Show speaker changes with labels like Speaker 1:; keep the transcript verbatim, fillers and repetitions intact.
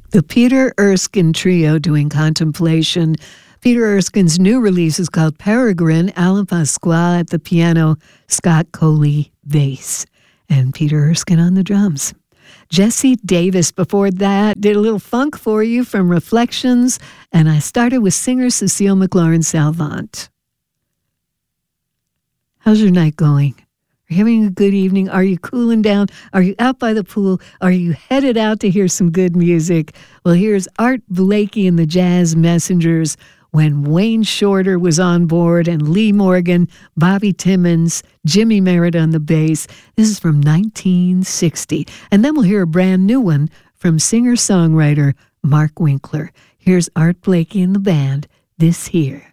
Speaker 1: The Peter Erskine Trio doing Contemplation. Peter Erskine's new release is called Peregrine. Alan Pasqua at the piano, Scott Coley bass, and Peter Erskine on the drums. Jesse Davis before that did a little funk for you from Reflections, and I started with singer Cecile McLaurin Salvant. How's your night going? Are you having a good evening? Are you cooling down? Are you out by the pool? Are you headed out to hear some good music? Well, here's Art Blakey and the Jazz Messengers when Wayne Shorter was on board and Lee Morgan, Bobby Timmons, Jimmy Merritt on the bass. This is from nineteen sixty. And then we'll hear a brand new one from singer-songwriter Mark Winkler. Here's Art Blakey and the band, This Here.